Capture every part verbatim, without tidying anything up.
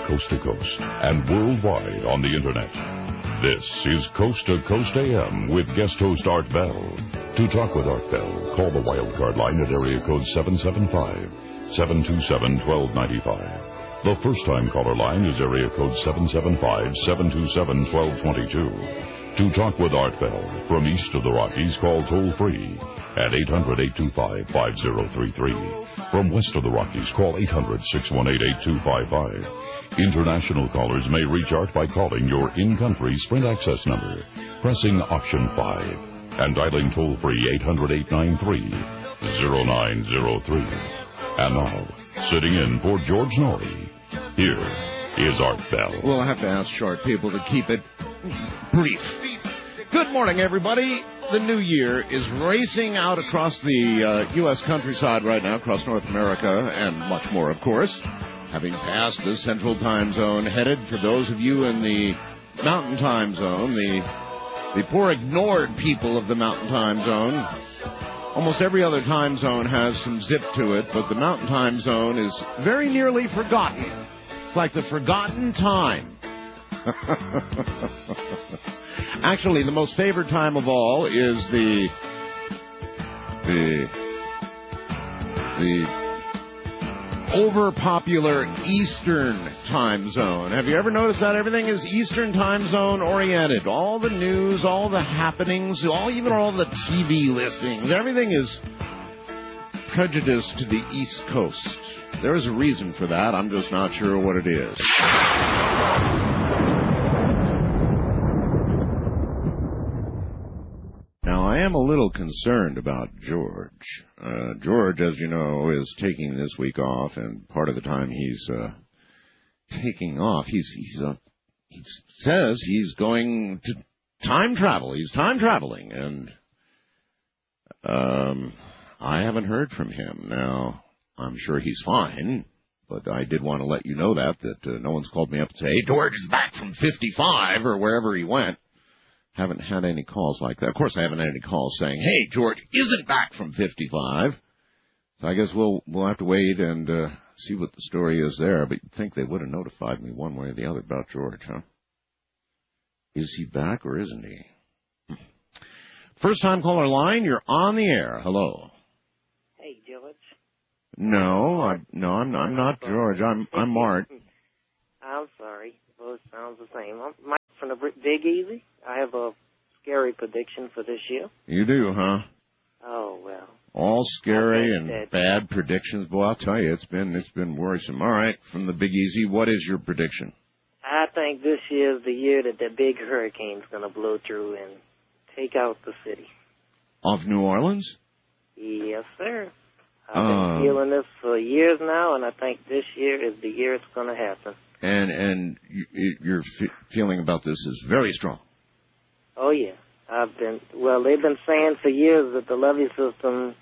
coast to coast and worldwide on the Internet. This is Coast to Coast A M with guest host Art Bell. To talk with Art Bell, call the Wildcard line at area code seven seven five, seven two seven, one two nine five. The first-time caller line is area code seven seven five, seven two seven, one two two two. To talk with Art Bell from east of the Rockies, call toll-free at eight hundred, eight two five, five zero three three. From west of the Rockies, call eight hundred, six one eight, eight two five five. International callers may reach Art by calling your in-country Sprint access number, pressing option five, and dialing toll-free eight hundred, eight nine three, zero nine zero three. And now, sitting in for George Norrie, here is Art Bell. Well, I have to ask short people to keep it brief. Good morning, everybody. The new year is racing out across the uh, U S countryside right now, across North America, and much more, of course. Having passed the central time zone, headed for those of you in the mountain time zone, the, the poor ignored people of the mountain time zone. Almost every other time zone has some zip to it, but the mountain time zone is very nearly forgotten. It's like the forgotten time. Actually, the most favored time of all is the the the over-popular Eastern time zone. Have you ever noticed that everything is Eastern time zone oriented? All the news, all the happenings, all even all the T V listings, everything is prejudiced to the East Coast. There is a reason for that. I'm just not sure what it is. Now, I am a little concerned about George. Uh, George, as you know, is taking this week off, and part of the time he's uh, taking off, he's, he's uh, he says he's going to time travel. He's time traveling, and um, I haven't heard from him. Now, I'm sure he's fine, but I did want to let you know that, that uh, no one's called me up to say, hey, George is back from fifty-five, or wherever he went. Haven't had any calls like that. Of course, I haven't had any calls saying, hey, George isn't back from fifty-five. So I guess we'll we'll have to wait and uh, see what the story is there. But you'd think they would have notified me one way or the other about George, huh? Is he back or isn't he? First-time caller line, you're on the air. Hello. Hey, George. No, I, no, I'm, I'm not George. I'm I'm Mart. I'm sorry. Both sounds the same. I'm Mike from the Big Easy. I have a scary prediction for this year. You do, huh? Oh, well. All scary and that. bad predictions. Well, I'll tell you, it's been it's been worrisome. All right, from the Big Easy, what is your prediction? I think this year is the year that the big hurricane's going to blow through and take out the city. Of New Orleans? Yes, sir. I've uh, been feeling this for years now, and I think this year is the year it's going to happen. And and you, your f- feeling about this is very strong. Oh, yeah. I've been, well, they've been saying for years that the levee system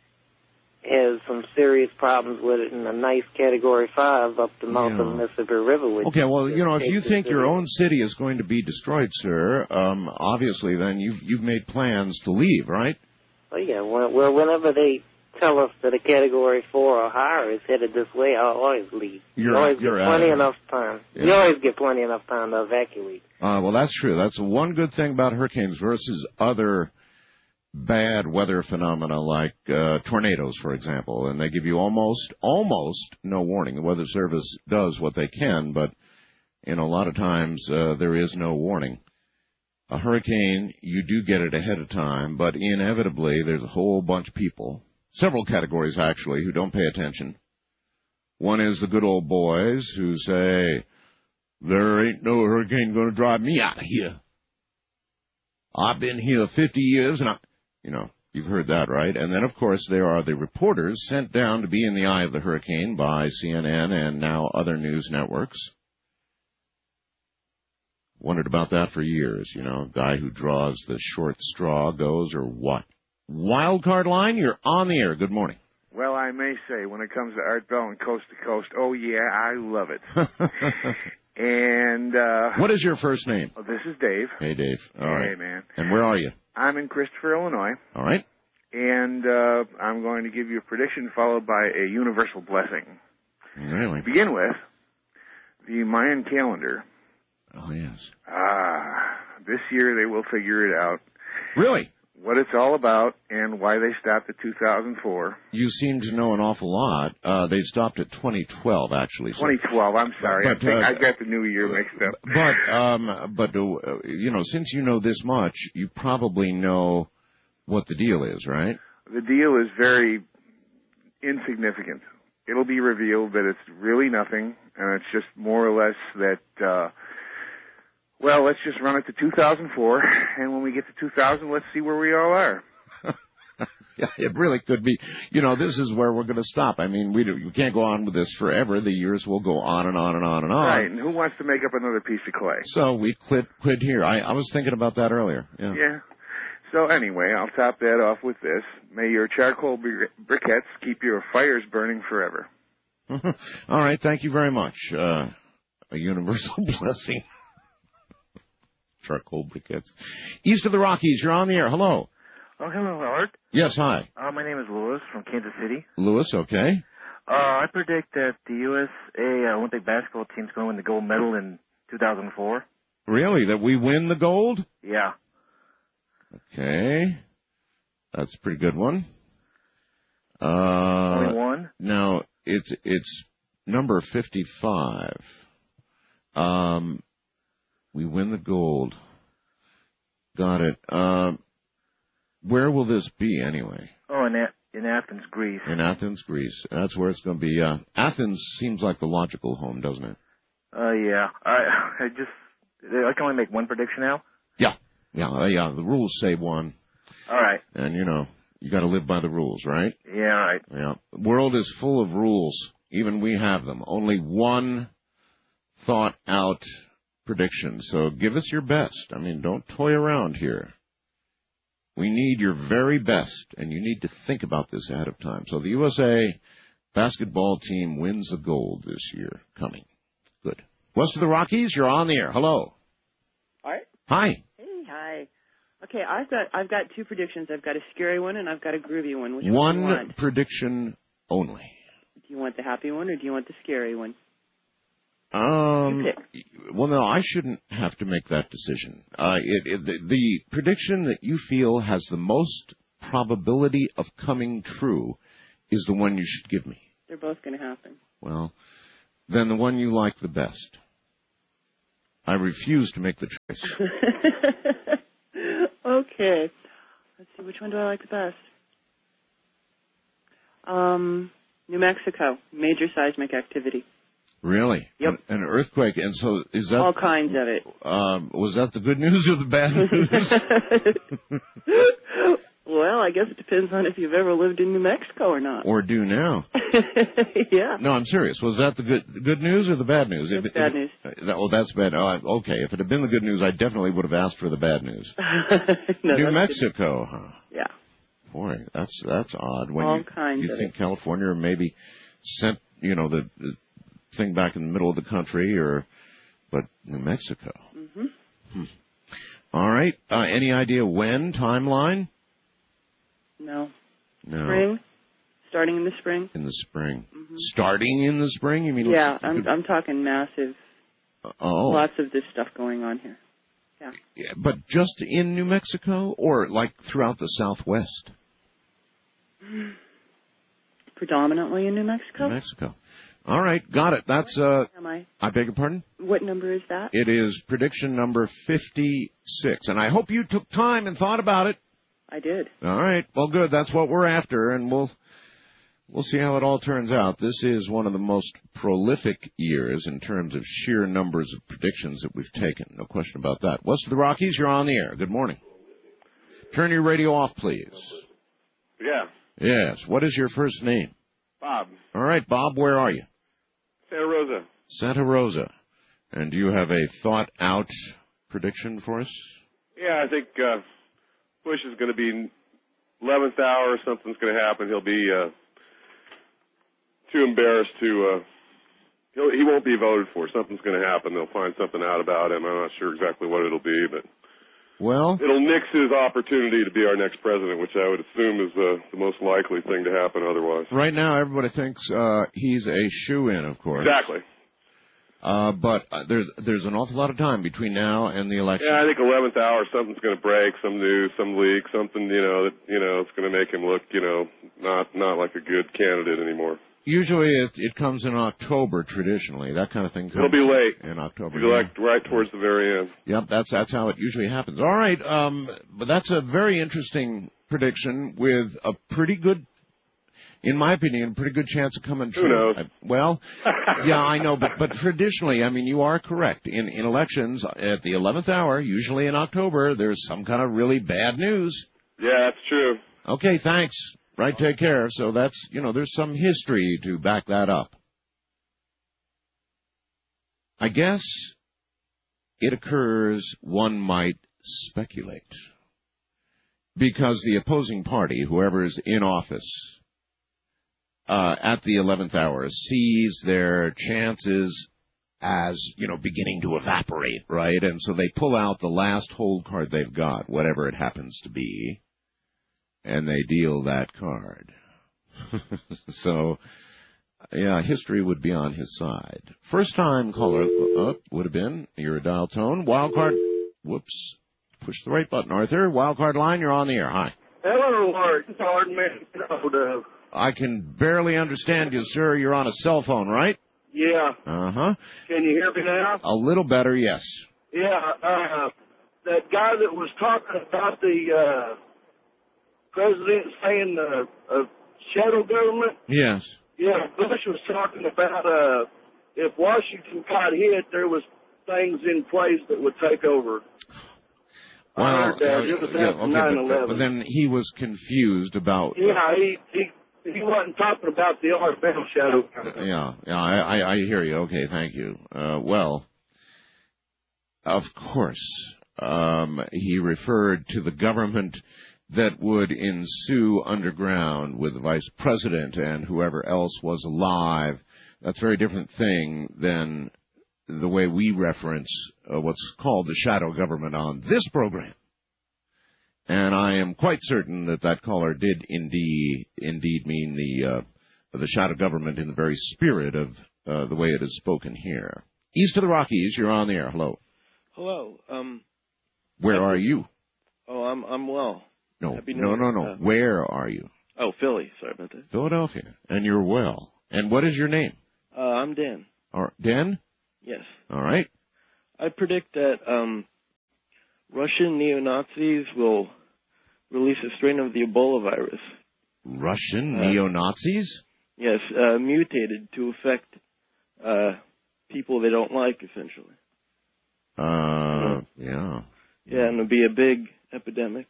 has some serious problems with it in a nice Category five up the mouth yeah. of the Mississippi River. Which okay, well, you know, if you think your own city is going to be destroyed, sir, um, obviously then you've, you've made plans to leave, right? Oh, yeah. Well, whenever they tell us that a Category four or higher is headed this way, I'll always leave. You're, you always you're get plenty out. enough time. Yeah. You always get plenty enough time to evacuate. Uh, well, that's true. That's one good thing about hurricanes versus other bad weather phenomena like uh, tornadoes, for example. And they give you almost, almost no warning. The Weather Service does what they can, but in a lot of times uh, there is no warning. A hurricane, you do get it ahead of time, but inevitably there's a whole bunch of people, several categories actually, who don't pay attention. One is the good old boys who say, there ain't no hurricane going to drive me out of here. I've been here fifty years, and I, you know, you've heard that, right? And then, of course, there are the reporters sent down to be in the eye of the hurricane by C N N and now other news networks. Wondered about that for years, you know, guy who draws the short straw goes or what? Wildcard line, you're on the air. Good morning. Well, I may say, when it comes to Art Bell and Coast to Coast, oh, yeah, I love it. And uh, what is your first name? Well, this is Dave. Hey, Dave. All hey, right. Hey, man. And where are you? I'm in Christopher, Illinois. All right. And uh, I'm going to give you a prediction followed by a universal blessing. Really? To begin with, The Mayan calendar. Oh, yes. Ah, this year they will figure it out. Really? What it's all about and why they stopped at two thousand four. You seem to know an awful lot. Uh, they stopped at twenty twelve, actually. So. twenty twelve, I'm sorry. But, I, think uh, I got the new year mixed up. But, um, but uh, you know, since you know this much, you probably know what the deal is, right? The deal is very insignificant. It'll be revealed that it's really nothing, and it's just more or less that, uh, well, let's just run it to two thousand four, and when we get to two thousand, let's see where we all are. Yeah, it really could be. You know, this is where we're going to stop. I mean, we, do, we can't go on with this forever. The years will go on and on and on and on. Right, and who wants to make up another piece of clay? So we quit, quit here. I, I was thinking about that earlier. Yeah. Yeah. So anyway, I'll top that off with this. May your charcoal bri- briquettes keep your fires burning forever. All right, thank you very much. Uh, a universal blessing. Charcoal briquettes. East of the Rockies, you're on the air. Hello. Oh, hello, Howard. Yes, hi. Uh, my name is Louis from Kansas City. Louis, okay. Uh, I predict that the U S A Olympic basketball team's going to win the gold medal in two thousand four. Really? That we win the gold? Yeah. Okay. That's a pretty good one. Uh, Only one? Now, it's it's number fifty-five. Um, we win the gold. Got it. Um, where will this be anyway? Oh, in, A- in Athens, Greece. In Athens, Greece. That's where it's going to be. Uh, Athens seems like the logical home, doesn't it? Uh, yeah. I, I just, I can only make one prediction now? Yeah. Yeah, uh, yeah. The rules say one. All right. And, you know, you got to live by the rules, right? Yeah, all right. Yeah. The world is full of rules. Even we have them. Only one thought out prediction. So give us your best. I mean, don't toy around here. We need your very best, and you need to think about this ahead of time. So the U S A basketball team wins the gold this year coming. Good. West of the Rockies, you're on the air. Hello. Art? Hi. Hey, hi. Okay, I've got I've got two predictions. I've got a scary one and I've got a groovy one. Which one do you One want? prediction only. Do you want the happy one or do you want the scary one? Um, You well, no, I shouldn't have to make that decision. Uh, it, it, the, the prediction that you feel has the most probability of coming true is the one you should give me. They're both going to happen. Well, then the one you like the best. I refuse to make the choice. Okay. Let's see, which one do I like the best? Um, New Mexico, major seismic activity. Really? Yep. An, an earthquake, and so is that... All kinds of it. Um, was that the good news or the bad news? Well, I guess it depends on if you've ever lived in New Mexico or not. Or do now. Yeah. No, I'm serious. Was that the good the good news or the bad news? It's If- bad if- news. that- oh, that's bad. Oh, I- okay. If it had been the good news, I definitely would have asked for the bad news. No, New that's Mexico, huh? good. Yeah. Boy, that's that's odd. When All you, kinds you of think it. California maybe sent, you know, the, the thing back in the middle of the country, or but New Mexico. Mm-hmm. Hmm. All right. Uh, any idea when? Timeline? No. No. Spring? Starting in the spring? In the spring. Mm-hmm. Starting in the spring? You mean? Yeah, I'm I'm talking massive. Oh. Lots of this stuff going on here. Yeah. Yeah, but just in New Mexico, or like throughout the Southwest? Predominantly in New Mexico. New Mexico. All right, got it. That's uh. Am I? I beg your pardon? What number is that? It is prediction number fifty-six, and I hope you took time and thought about it. I did. All right. Well, good. That's what we're after, and we'll we'll see how it all turns out. This is one of the most prolific years in terms of sheer numbers of predictions that we've taken. No question about that. West of the Rockies, you're on the air. Good morning. Turn your radio off, please. Yeah. Yes. What is your first name? Bob. All right, Bob, where are you? Santa Rosa. Santa Rosa. And do you have a thought-out prediction for us? Yeah, I think uh, Bush is going to be eleventh hour. Something's going to happen. He'll be uh, too embarrassed to. Uh, he'll, he won't be voted for. Something's going to happen. They'll find something out about him. I'm not sure exactly what it'll be, but well, it'll nix his opportunity to be our next president, which I would assume is uh, the most likely thing to happen. Otherwise, right now everybody thinks uh, he's a shoo-in, of course. Exactly. Uh, but uh, there's there's an awful lot of time between now and the election. Yeah, I think eleventh hour, something's going to break, some news, some leak, something, you know, that, you know, it's going to make him look, you know, not not like a good candidate anymore. Usually it, it comes in October traditionally. That kind of thing comes It'll be late. in October. It'll be like right towards the very end. Yep, that's that's how it usually happens. All right, um, but that's a very interesting prediction with a pretty good, in my opinion, a pretty good chance of coming true. Who knows? I, well, yeah, I know, but but traditionally, I mean, you are correct. In in elections, at the eleventh hour, usually in October, there's some kind of really bad news. Yeah, that's true. Okay, thanks. Right, take care. So that's, you know, there's some history to back that up. I guess it occurs, one might speculate, because the opposing party, whoever is in office, uh, at the eleventh hour, sees their chances as, you know, beginning to evaporate, right? And so they pull out the last hold card they've got, whatever it happens to be, and they deal that card. So, yeah, history would be on his side. First time caller, oh, would have been, your dial tone. Wild card, whoops, push the right button, Arthur. Wild card line, you're on the air. Hi. Hello, Arthur. Man. I can barely understand you, sir. You're on a cell phone, right? Yeah. Uh-huh. Can you hear me now? A little better, yes. Yeah, uh, that guy that was talking about the, uh, president saying uh, a shadow government. Yes. Yeah, Bush was talking about uh, if Washington got hit, there was things in place that would take over. Well, I heard that. uh, It was yeah, after okay, nine but, eleven. but then he was confused about. Yeah, he he he wasn't talking about the Alabama shadow government. Yeah, yeah, I, I, I hear you. Okay, thank you. Uh, well, of course, um, he referred to the government that would ensue underground with the vice president and whoever else was alive. That's a very different thing than the way we reference uh, what's called the shadow government on this program. And I am quite certain that that caller did indeed indeed mean the uh, the shadow government in the very spirit of uh, the way it is spoken here. East of the Rockies, you're on the air. Hello. Hello. Um. Where are you? Oh, I'm I'm well. No, Happy New no, Year. no, no. Uh, Where are you? Oh, Philly. Sorry about that. Philadelphia. And you're well. And what is your name? Uh, I'm Dan. All right. Dan? Yes. All right. I predict that um, Russian neo-Nazis will release a strain of the Ebola virus. Russian Uh, neo-Nazis? Yes, uh, mutated to affect uh, people they don't like, essentially. Uh, yeah. Yeah, and it'll be a big epidemic.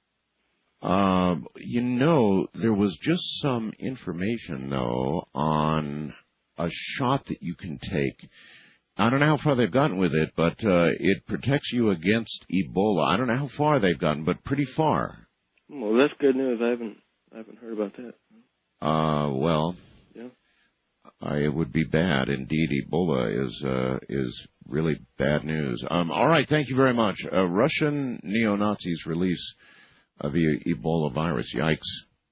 Um, you know, there was just some information, though, on a shot that you can take. I don't know how far they've gotten with it, but uh, it protects you against Ebola. I don't know how far they've gotten, but pretty far. Well, that's good news. I haven't, I haven't heard about that. Uh, well, Yeah. uh, it would be bad. Indeed, Ebola is uh, is really bad news. Um, all right, thank you very much. Uh, Russian neo-Nazis release of the Ebola virus. Yikes.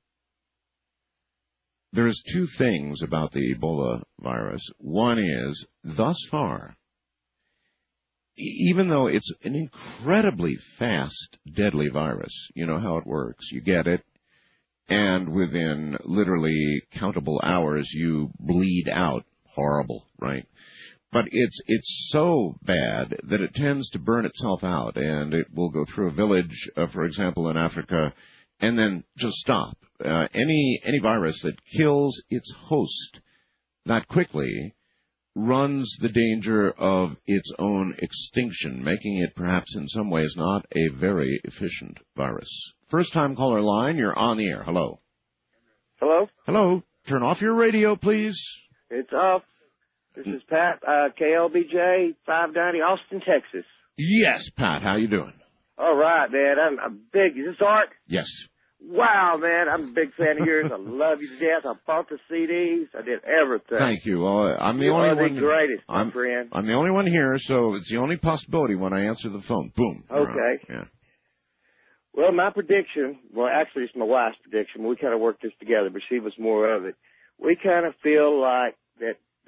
There's two things about the Ebola virus. One is, thus far, e- even though it's an incredibly fast, deadly virus, you know how it works. You get it, and within literally countable hours, you bleed out. Horrible, right? But it's it's so bad that it tends to burn itself out, and it will go through a village, uh, for example, in Africa, and then just stop. Uh, any any virus that kills its host that quickly runs the danger of its own extinction, making it perhaps in some ways not a very efficient virus. First-time caller line, you're on the air. Hello. Hello? Hello. Turn off your radio, please. It's off. This is Pat, uh, K L B J, five ninety, Austin, Texas. Yes, Pat. How you doing? All right, man. I'm a big, is this Art? Yes. Wow, man. I'm a big fan of yours. I love you to death. I bought the C Ds. I did everything. Thank you. Well, I'm the you only are one. the greatest, my I'm, friend. I'm the only one here, so it's the only possibility when I answer the phone. Boom. Okay. Yeah. Well, my prediction, well, actually, it's my wife's prediction. We kind of worked this together, but she was more of it. We kind of feel like that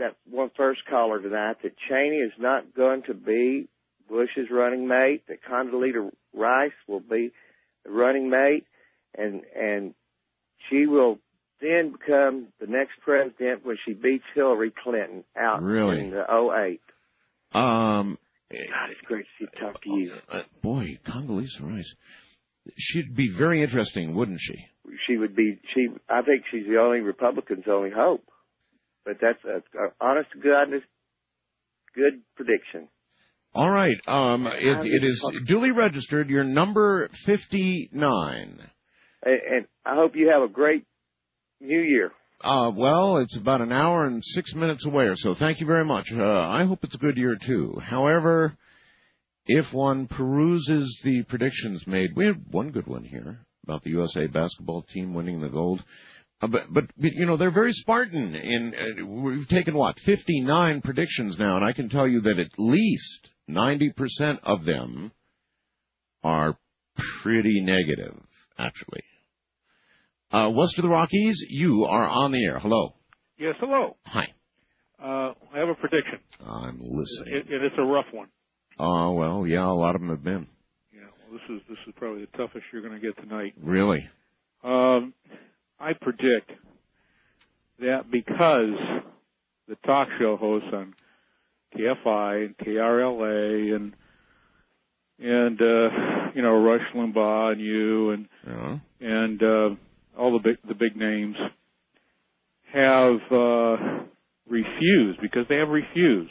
that one first caller tonight that Cheney is not going to be Bush's running mate, that Condoleezza Rice will be the running mate, and and she will then become the next president when she beats Hillary Clinton out Really? in the oh eight. Um, God, it's great to see talk to you. Uh, boy, Condoleezza Rice. She'd be very interesting, wouldn't she? She would be. She. I think she's the only Republican's only hope. But that's a, a honest to goodness good prediction. All right. Um, it, it is duly registered. You're number fifty-nine. And, and I hope you have a great New Year. Uh, well, it's about an hour and six minutes away or so. Thank you very much. Uh, I hope it's a good year, too. However, if one peruses the predictions made, we had one good one here about the U S A basketball team winning the gold. Uh, but, but, you know, they're very Spartan. In uh, we've taken, what, fifty-nine predictions now, and I can tell you that at least ninety percent of them are pretty negative, actually. Uh, west of the Rockies, you are on the air. Hello. Yes, hello. Hi. Uh, I have a prediction. I'm listening. It, it, it's a rough one. Oh, well, yeah, a lot of them have been. Yeah, well, this is this is probably the toughest you're going to get tonight. Really? Um, I predict that because the talk show hosts on K F I and K R L A and and uh, you know Rush Limbaugh and you and yeah. and uh, all the big the big names have uh, refused because they have refused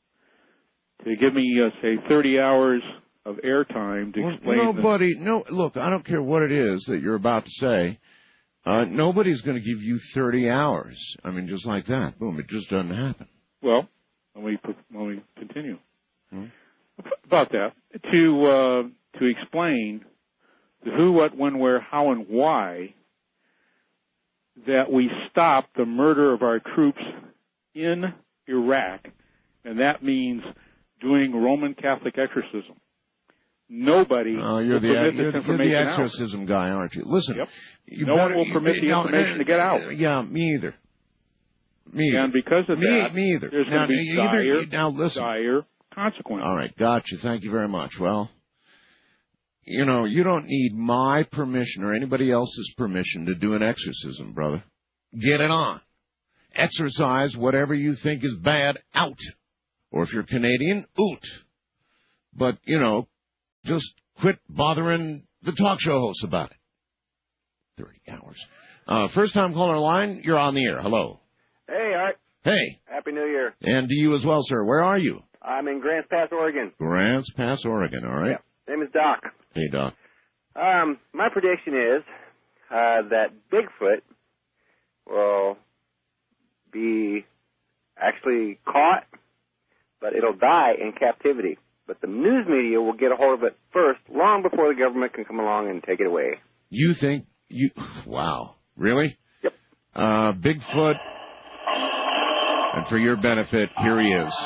to give me uh, say thirty hours of airtime to well, explain. Nobody, the, no. Look, I don't care what it is that you're about to say. Uh, nobody's going to give you thirty hours. I mean, just like that. Boom. It just doesn't happen. Well, let me, let me continue. Hmm? About that. To, uh, to explain the who, what, when, where, how, and why that we stop the murder of our troops in Iraq, and that means doing Roman Catholic exorcism. Nobody uh, you're will the, permit you're, this information you're the exorcism out. guy, aren't you? Listen, yep. you no better, one will permit you, the no, information no, to get out. Yeah, me either. Me either. And because of me, that, me either. there's now, going to be either, dire, now, listen. dire consequences. All right, gotcha. Thank you very much. Well, you know, you don't need my permission or anybody else's permission to do an exorcism, brother. Get it on. Exercise whatever you think is bad out. Or if you're Canadian, oot. But, you know, just quit bothering the talk show hosts about it. thirty hours. Uh, first time caller line, you're on the air. Hello. Hey, Art. Hey. Happy New Year. And to you as well, sir. Where are you? I'm in Grants Pass, Oregon. Grants Pass, Oregon. All right. Yeah. Name is Doc. Hey, Doc. Um, my prediction is uh, that Bigfoot will be actually caught, but it'll die in captivity. But the news media will get a hold of it first, long before the government can come along and take it away. You think you? Wow, really? Yep. Uh, Bigfoot, and for your benefit, here he is.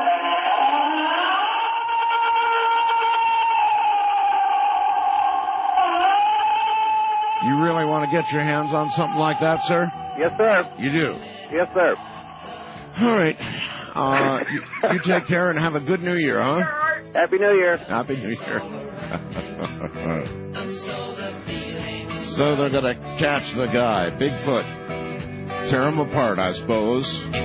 You really want to get your hands on something like that, sir? Yes, sir. You do? Yes, sir. All right. Uh, you, you take care and have a good New Year, huh? Happy New Year. Happy New Year. So they're going to catch the guy, Bigfoot. Tear him apart, I suppose.